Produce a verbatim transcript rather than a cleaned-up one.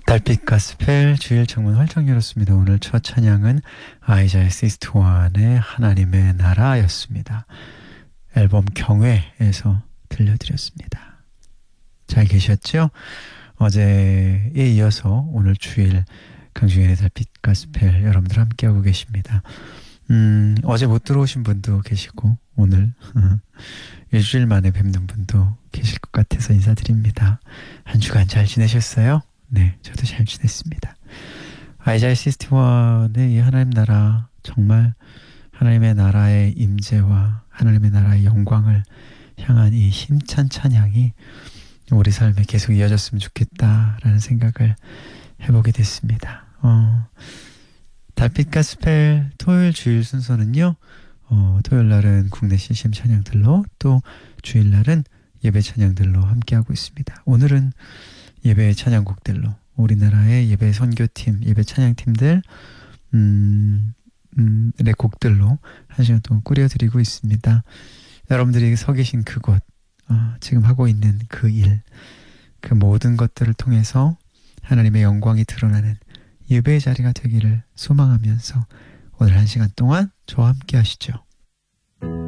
달빛 가스펠 주일 창문 활짝 열었습니다. 오늘 첫 찬양은 아이자의 시스트원의 하나님의 나라였습니다. 앨범 경외에서 들려드렸습니다. 잘 계셨죠? 어제에 이어서 오늘 주일 강주현의 달빛 가스펠 여러분들 함께하고 계십니다. 음, 어제 못 들어오신 분도 계시고 오늘 일주일 만에 뵙는 분도 계실 것 같아서 인사드립니다. 한 주간 잘 지내셨어요? 네, 저도 잘 지냈습니다. 아이자의 시스템원의 이 하나님 나라, 정말 하나님의 나라의 임재와 하나님의 나라의 영광을 향한 이 힘찬 찬양이 우리 삶에 계속 이어졌으면 좋겠다라는 생각을 해보게 됐습니다. 어, 달빛 가스펠 토요일 주일 순서는요, 어, 토요일 날은 국내 씨씨엠 찬양들로, 또 주일 날은 예배 찬양들로 함께하고 있습니다. 오늘은 예배 찬양곡들로, 우리나라의 예배 선교팀, 예배 찬양팀들 음, 음, 네, 곡들로 한 시간 동안 꾸려드리고 있습니다. 여러분들이 서 계신 그곳, 어, 지금 하고 있는 그 일, 그 모든 것들을 통해서 하나님의 영광이 드러나는 예배의 자리가 되기를 소망하면서 오늘 한 시간 동안 저와 함께 하시죠.